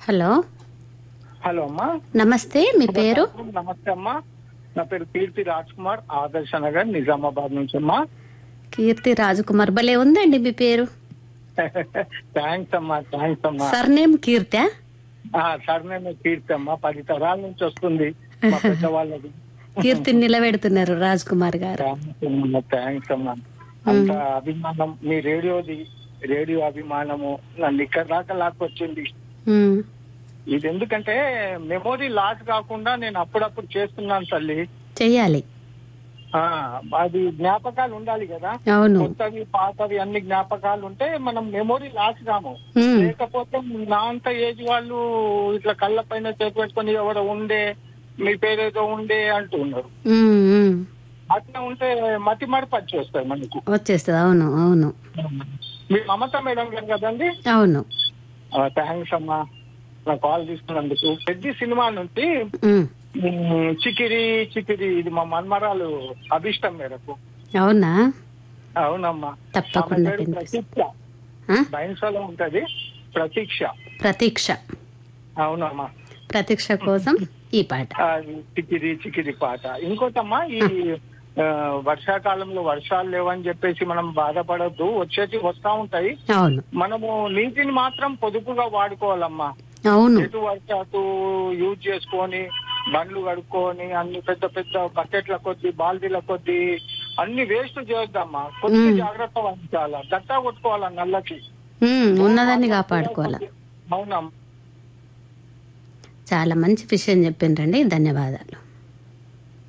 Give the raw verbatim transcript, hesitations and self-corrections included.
Hello hello అమ్మా. నమస్తే, మీ పేరు? నమస్తే అమ్మా, నా పేరు కీర్తి రాజ్ కుమార్, ఆదర్శ నగర్, నిజామాబాద్ నుంచి అమ్మా. కీర్తి రాజకుమార్, భలే ఉందండి మీ పేరు. థ్యాంక్స్ అమ్మా, థ్యాంక్స్ అమ్మా. సర్నేమ్ కీర్తా? సార్ నేను కీర్తి అమ్మా, పది తరాల నుంచి వస్తుంది మా పెద్దవాళ్ళది. కీర్తిని నిలబెడుతున్నారు రాజ్ కుమార్ గారు. థ్యాంక్స్ అమ్మా. అంత అభిమానం మీ రేడియోది, రేడియో అభిమానము నన్ను ఇక్కడ దాకా లాక్కొచ్చింది. ఉమ్, ఇది ఎందుకంటే మెమొరీ లాస్ కాకుండా నేను అప్పుడప్పుడు చేస్తున్నాను తల్లి. చెయ్యాలి. ఆ అది జ్ఞాపకాలు ఉండాలి కదా, అవును. కొత్తవి పాతవి అన్ని జ్ఞాపకాలు ఉంటే మనం మెమొరీ లాస్ కాము. ఉమ్, లేకపోతే నా అంత ఏజ్ వాళ్ళు ఇట్లా కళ్ళ పైన చేతి పెట్టుకుని ఎవరో ఉండే, మీ పేరేదో ఉండే అంటూ ఉన్నారు. ఉమ్, ఉమ్. అట్లా ఉంటే మతి మరపు వచ్చేస్తాయి మనకు. వచ్చేస్తుంది. అవును అవును మీ మమత మేడం గారు కదండి? అవును. థ్యాంక్స్ అమ్మా నా కాల్ తీసుకున్నందుకు. పెద్ద సినిమా నుంచి ఉమ్, ఉమ్, చికిరి చికిరి ఇది మా మన్మరాలు అభిష్టం మేరకు. అవునా? అవునమ్మా. తప్పకుండా ఆమె పేరు వినిపిస్తా. ప్రతీక్ష, ఆ? బైన్సాలో ఉంటది ప్రతీక్ష. ప్రతీక్ష. అవునమ్మా. ప్రతీక్ష కోసం ఈ పాట. అది చికిరి చికిరి పాట. ఇంకోటమ్మా, ఈ ఆ, వర్షాకాలంలో వర్షాలు లేవని చెప్పేసి మనం బాధపడద్దు, వచ్చేసి వస్తా ఉంటాయి. అవును మనము నీటిని మాత్రం పొదుపుగా వాడుకోవాలమ్మా. అవును. ఎటు వర్షాలు యూజ్ చేసుకొని బండ్లు కడుక్కొని అన్ని పెద్ద పెద్ద బకెట్ల కొద్ది బాల్దీల కొద్ది అన్ని వేస్ట్ చేయొద్దమ్మా. కొద్ది జాగ్రత్త వహించాలా, దట్టా కొట్టుకోవాలా నల్లకి. ఉమ్, ఉన్నదాన్ని కాపాడుకోవాలి. అవునమ్మా. చాలా మంచి విషయం చెప్పిండ్రండి, ధన్యవాదాలు.